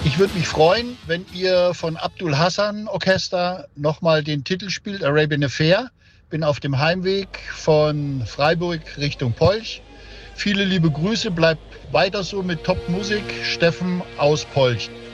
Ich würde mich freuen, wenn ihr von Abdul Hassan Orchester nochmal den Titel spielt, Arabian Affair. Bin auf dem Heimweg von Freiburg Richtung Polch. Viele liebe Grüße, bleibt weiter so mit Top-Musik. Steffen aus Polch.